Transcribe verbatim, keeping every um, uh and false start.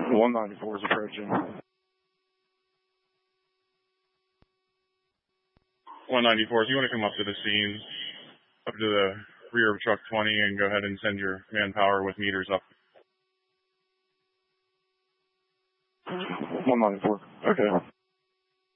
one ninety-four is approaching. one ninety-four, if you want to come up to the scene, up to the rear of truck twenty, and go ahead and send your manpower with meters up. one ninety-four. Okay.